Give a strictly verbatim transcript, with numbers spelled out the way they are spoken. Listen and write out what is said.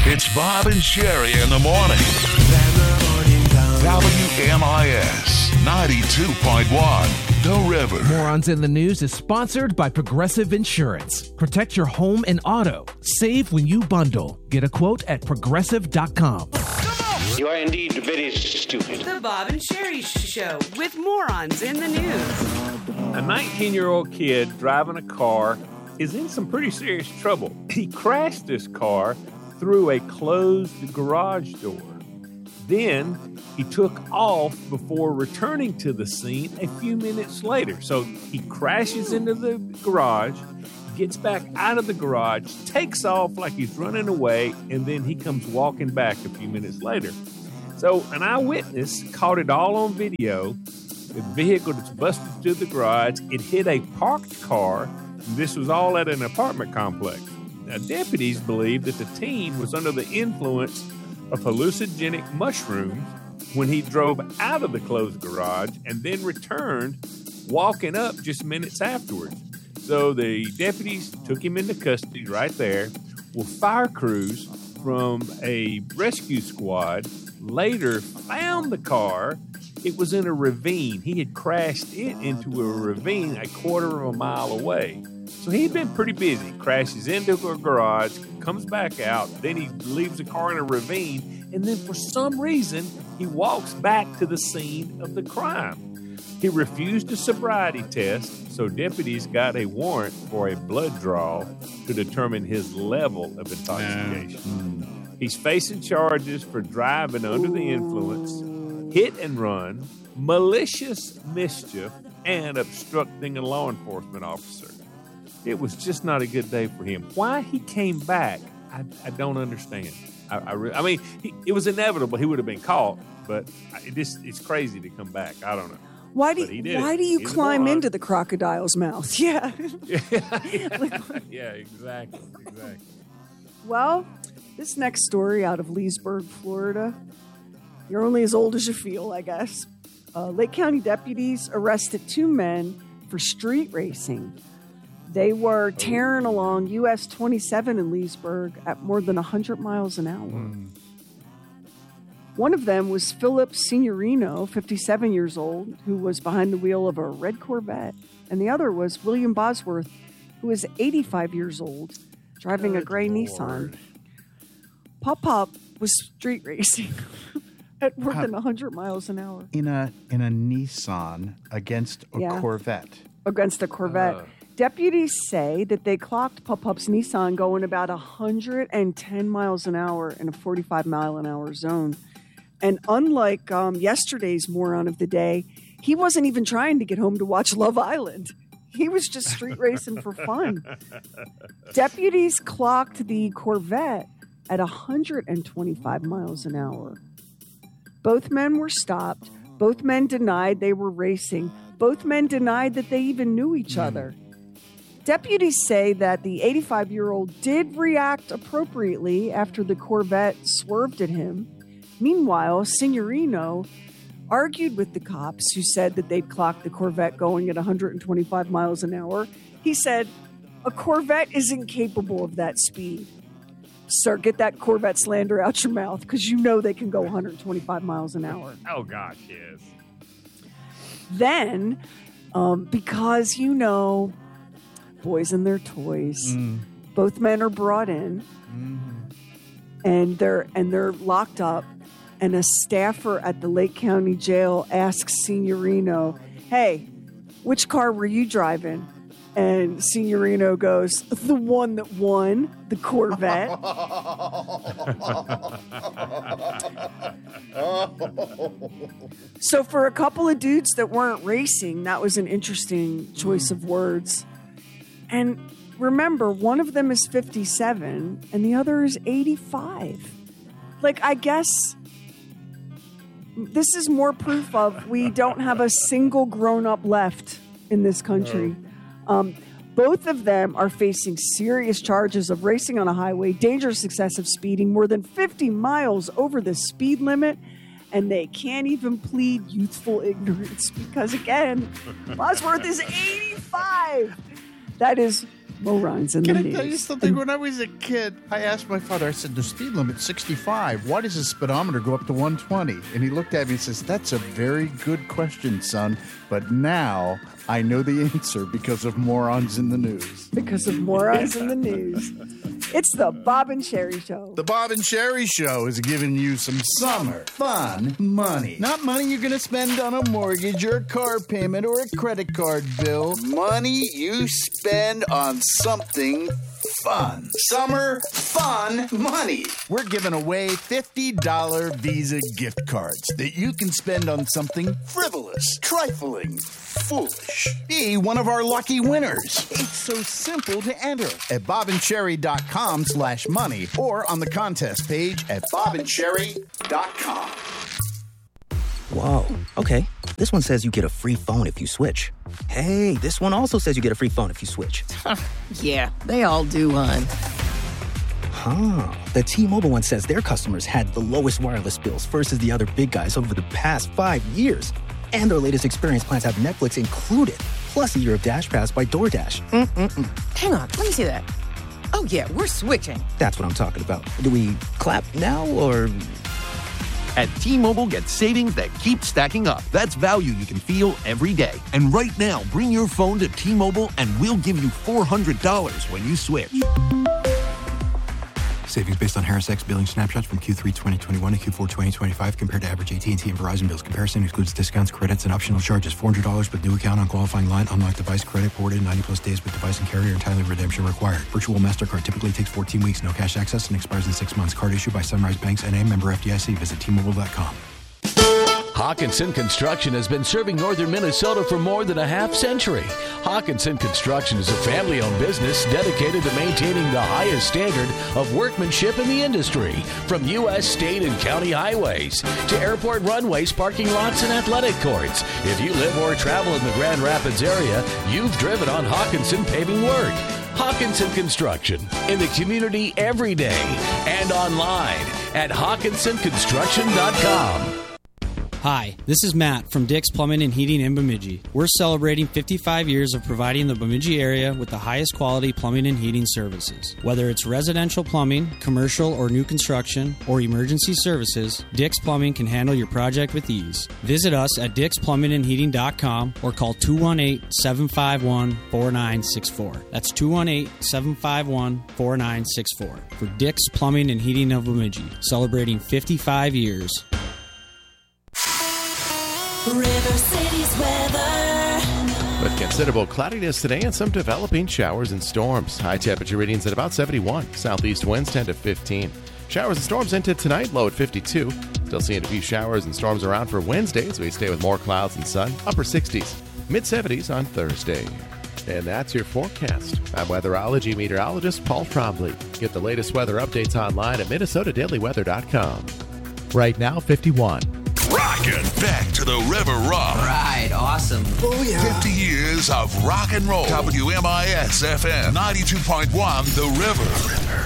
It's Bob and Sherry in the morning. W M I S ninety-two point one, The River. Morons in the News is sponsored by Progressive Insurance. Protect your home and auto. Save when you bundle. Get a quote at progressive dot com. You are indeed very stupid. The Bob and Sherry Show with Morons in the News. A nineteen-year-old kid driving a car is in some pretty serious trouble. He crashed this car through a closed garage door. Then he took off before returning to the scene a few minutes later. So he crashes into the garage, gets back out of the garage, takes off like he's running away, and then he comes walking back a few minutes later. So an eyewitness caught it all on video. The vehicle that's busted through the garage, it hit a parked car. This was all at an apartment complex. Now, deputies believe that the teen was under the influence of hallucinogenic mushrooms when he drove out of the closed garage and then returned, walking up just minutes afterwards. So the deputies took him into custody right there. Well, fire crews from a rescue squad later found the car. It was in a ravine. He had crashed it into a ravine a quarter of a mile away. So he'd been pretty busy. Crashes into a garage, comes back out, then he leaves the car in a ravine, and then for some reason, he walks back to the scene of the crime. He refused a sobriety test, so deputies got a warrant for a blood draw to determine his level of intoxication. Mm. He's facing charges for driving under the influence, hit and run, malicious mischief, and obstructing a law enforcement officer. It was just not a good day for him. Why he came back, I, I don't understand. I, I, re- I mean, he, it was inevitable he would have been caught, but it just, it's crazy to come back. I don't know. Why do you, why do you He's climb into the crocodile's mouth? Yeah. yeah, yeah, yeah, exactly, exactly. Well, this next story out of Leesburg, Florida. You're only as old as you feel, I guess. Uh, Lake County deputies arrested two men for street racing. They were tearing along U S twenty-seven in Leesburg at more than one hundred miles an hour. Mm. One of them was Philip Signorino, fifty-seven years old, who was behind the wheel of a red Corvette. And the other was William Bosworth, who is eighty-five years old, driving Good a gray Lord. Nissan. Pop-Pop was street racing at more uh, than one hundred miles an hour. In a in a Nissan against a yeah. Corvette. Against a Corvette. Uh. Deputies say that they clocked Pop-Pop's Nissan going about one hundred ten miles an hour in a forty-five mile an hour zone. And unlike um, yesterday's moron of the day, he wasn't even trying to get home to watch Love Island. He was just street racing for fun. Deputies clocked the Corvette at one hundred twenty-five miles an hour. Both men were stopped. Both men denied they were racing. Both men denied that they even knew each mm. other. Deputies say that the eighty-five-year-old did react appropriately after the Corvette swerved at him. Meanwhile, Signorino argued with the cops who said that they'd clocked the Corvette going at one hundred twenty-five miles an hour. He said, a Corvette isn't capable of that speed. Sir, get that Corvette slander out your mouth because you know they can go one hundred twenty-five miles an hour. Oh, gosh, yes. Then, um, because, you know, boys and their toys, mm. both men are brought in, mm-hmm. and they're and they're locked up. And a staffer at the Lake County Jail asks Signorino, hey, which car were you driving? And Signorino goes, the one that won, the Corvette. So for a couple of dudes that weren't racing, that was an interesting choice of words. And remember, one of them is fifty-seven and the other is eighty-five. Like, I guess this is more proof of we don't have a single grown-up left in this country. Um, both of them are facing serious charges of racing on a highway, dangerous excessive speeding, more than fifty miles over the speed limit, and they can't even plead youthful ignorance because, again, Bosworth is eighty-five. That is Morons in Can the I news. tell you something? When I was a kid, I asked my father, I said, the speed limit's sixty-five. Why does the speedometer go up to one twenty? And he looked at me and says, that's a very good question, son. But now I know the answer because of Morons in the News. Because of Morons in the News. It's the Bob and Sherry Show. The Bob and Sherry Show is giving you some summer fun money. Not money you're going to spend on a mortgage or a car payment or a credit card bill. Money you spend on something fun. Summer fun money. We're giving away fifty dollars Visa gift cards that you can spend on something frivolous, trifling, foolish. Be one of our lucky winners. It's so simple to enter at bobandcherry.com slash money or on the contest page at bobandcherry dot com. Whoa, okay. This one says you get a free phone if you switch. Hey, this one also says you get a free phone if you switch. Yeah, they all do, hon. Huh. The T-Mobile one says their customers had the lowest wireless bills versus the other big guys over the past five years. And their latest experience plans have Netflix included, plus a year of Dash Pass by DoorDash. Mm-mm-mm. Hang on, let me see that. Oh, yeah, we're switching. That's what I'm talking about. Do we clap now, or... At T-Mobile, get savings that keep stacking up. That's value you can feel every day. And right now, bring your phone to T-Mobile and we'll give you four hundred dollars when you switch. Savings based on Harris X billing snapshots from Q three twenty twenty-one to Q four twenty twenty-five compared to average A T and T and Verizon bills. Comparison excludes discounts, credits, and optional charges. four hundred dollars with new account on qualifying line. Unlocked device credit ported ninety plus days with device and carrier. Entirely redemption required. Virtual MasterCard typically takes fourteen weeks. No cash access and expires in six months. Card issued by Sunrise Banks N A, member F D I C. Visit T Mobile dot com. Hawkinson Construction has been serving northern Minnesota for more than a half century. Hawkinson Construction is a family-owned business dedicated to maintaining the highest standard of workmanship in the industry, from U S state and county highways to airport runways, parking lots, and athletic courts. If you live or travel in the Grand Rapids area, you've driven on Hawkinson paving work. Hawkinson Construction, in the community every day and online at hawkinson construction dot com. Hi, this is Matt from Dick's Plumbing and Heating in Bemidji. We're celebrating fifty-five years of providing the Bemidji area with the highest quality plumbing and heating services. Whether it's residential plumbing, commercial or new construction, or emergency services, Dick's Plumbing can handle your project with ease. Visit us at dicks plumbing and heating dot com or call two one eight, seven five one, four nine six four. That's two one eight, seven five one, four nine six four. For Dick's Plumbing and Heating of Bemidji, celebrating fifty-five years. River City's weather. With considerable cloudiness today and some developing showers and storms. High temperature readings at about seventy-one. Southeast winds ten to fifteen. Showers and storms into tonight, low at fifty-two. Still seeing a few showers and storms around for Wednesday as we stay with more clouds and sun. Upper sixties. Mid seventies on Thursday. And that's your forecast. I'm weatherology meteorologist Paul Trombley. Get the latest weather updates online at minnesota daily weather dot com. Right now, fifty-one. Rockin' back to the River Rock. Right, awesome. Oh, yeah. fifty years of rock and roll. W M I S F M ninety-two point one, The River.